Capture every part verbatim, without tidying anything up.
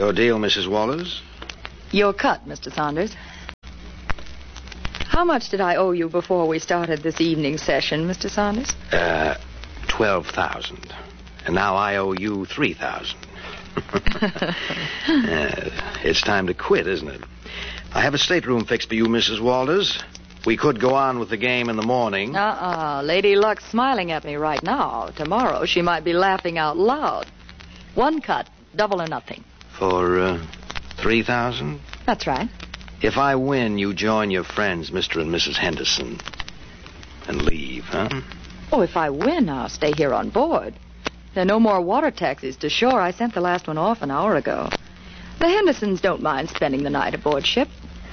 Your deal, Missus Wallace? Your cut, Mister Saunders. How much did I owe you before we started this evening session, Mister Saunders? Uh, twelve thousand. And now I owe you three thousand. uh, it's time to quit, isn't it? I have a stateroom fixed for you, Missus Walters. We could go on with the game in the morning. Uh-uh. Lady Luck's smiling at me right now. Tomorrow she might be laughing out loud. One cut, double or nothing. For, uh, three thousand? That's right. If I win, you join your friends, Mister and Missus Henderson, and leave, huh? Oh, if I win, I'll stay here on board. There are no more water taxis to shore. I sent the last one off an hour ago. The Hendersons don't mind spending the night aboard ship.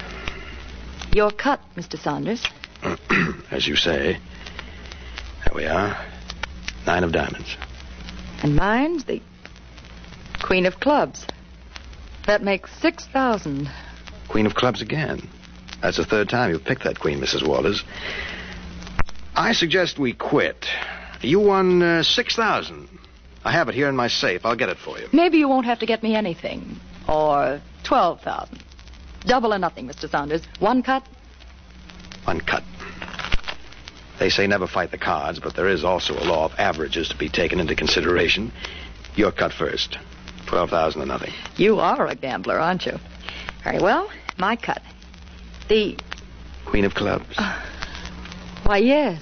Your cut, Mister Saunders. As you say. There we are. Nine of diamonds. And mine's the Queen of Clubs. That makes six thousand. Queen of Clubs again. That's the third time you've picked that queen, Missus Walters. I suggest we quit. You won uh, six thousand. I have it here in my safe. I'll get it for you. Maybe you won't have to get me anything. Or twelve thousand. Double or nothing, Mister Saunders. One cut? One cut. They say never fight the cards, but there is also a law of averages to be taken into consideration. Your cut first. Twelve thousand or nothing. You are a gambler, aren't you? Very well. My cut. The... Queen of Clubs? Uh, why, yes.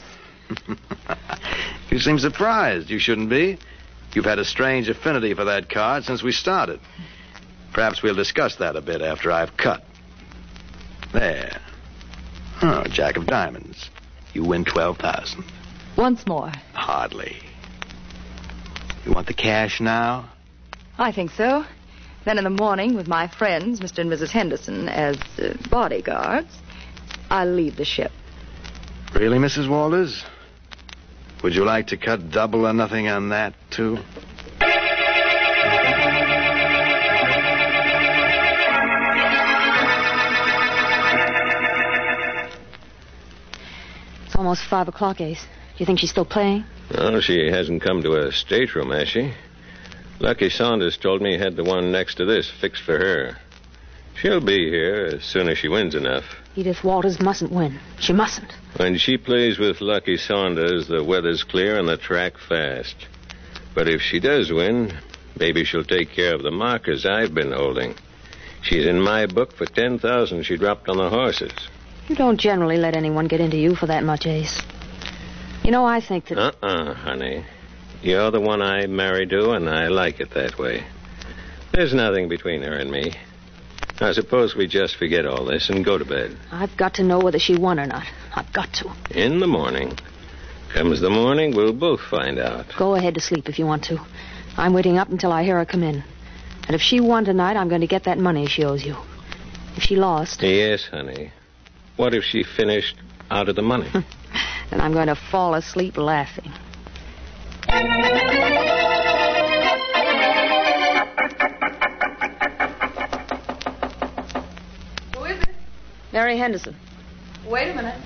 You seem surprised. You shouldn't be. You've had a strange affinity for that card since we started. Perhaps we'll discuss that a bit after I've cut. There. Oh, Jack of Diamonds. You win twelve thousand. Once more. Hardly. You want the cash now? I think so. Then in the morning, with my friends, Mister and Missus Henderson, as uh, bodyguards, I'll leave the ship. Really, Missus Walters? Would you like to cut double or nothing on that, too? It's almost five o'clock, Ace. Do you think she's still playing? No, she hasn't come to a stateroom, has she? Lucky Saunders told me he had the one next to this fixed for her. She'll be here as soon as she wins enough. Edith Walters mustn't win. She mustn't. When she plays with Lucky Saunders, the weather's clear and the track fast. But if she does win, maybe she'll take care of the markers I've been holding. She's in my book for ten thousand she dropped on the horses. You don't generally let anyone get into you for that much, Ace. You know, I think that... Uh-uh, honey. You're the one I married to, and I like it that way. There's nothing between her and me. I suppose we just forget all this and go to bed. I've got to know whether she won or not. I've got to. In the morning. Comes the morning, we'll both find out. Go ahead to sleep if you want to. I'm waiting up until I hear her come in. And if she won tonight, I'm going to get that money she owes you. If she lost... Yes, honey. What if she finished out of the money? Then I'm going to fall asleep laughing. Who is it? Mary Henderson. Wait a minute.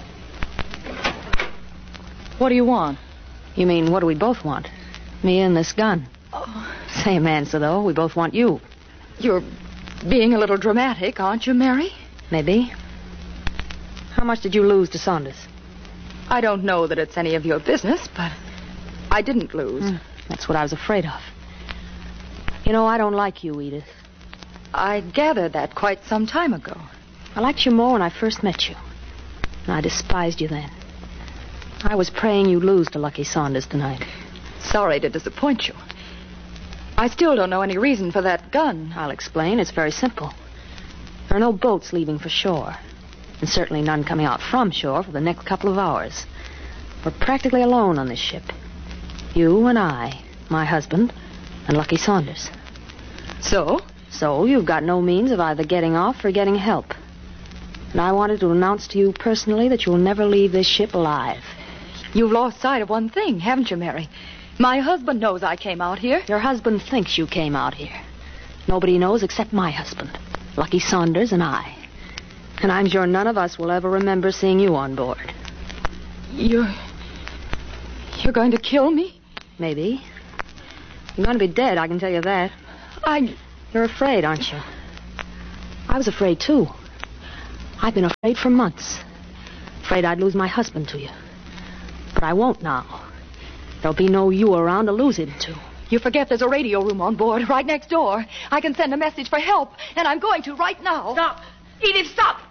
What do you want? You mean, what do we both want? Me and this gun. Oh. Same answer, though. We both want you. You're being a little dramatic, aren't you, Mary? Maybe. How much did you lose to Saunders? I don't know that it's any of your business, but I didn't lose. Mm, that's what I was afraid of. You know, I don't like you, Edith. I gathered that quite some time ago. I liked you more when I first met you. And I despised you then. I was praying you'd lose to Lucky Saunders tonight. Sorry to disappoint you. I still don't know any reason for that gun. I'll explain. It's very simple. There are no boats leaving for shore. And certainly none coming out from shore for the next couple of hours. We're practically alone on this ship. You and I, my husband, and Lucky Saunders. So? So you've got no means of either getting off or getting help. And I wanted to announce to you personally that you'll never leave this ship alive. You've lost sight of one thing, haven't you, Mary? My husband knows I came out here. Your husband thinks you came out here. Nobody knows except my husband, Lucky Saunders, and I. And I'm sure none of us will ever remember seeing you on board. You're... You're going to kill me? Maybe. You're going to be dead, I can tell you that. I... You're afraid, aren't you? I was afraid, too. I've been afraid for months. Afraid I'd lose my husband to you. But I won't now. There'll be no you around to lose him to. You forget there's a radio room on board right next door. I can send a message for help, and I'm going to right now. Stop! Edith, stop!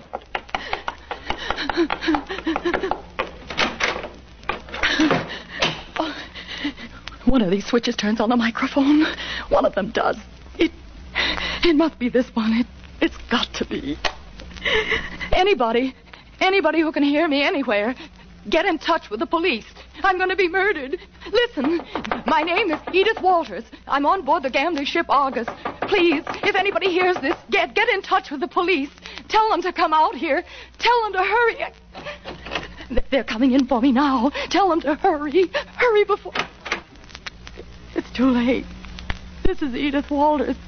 Oh, one of these switches turns on the microphone. One of them does. It it must be this one. It, it's got to be. Anybody, anybody who can hear me anywhere, get in touch with the police. I'm going to be murdered. Listen, my name is Edith Walters. I'm on board the gambling ship Argus. Please, if anybody hears this, get get in touch with the police. Tell them to come out here. Tell them to hurry. They're coming in for me now. Tell them to hurry. Hurry before... It's too late. This is Edith Walters.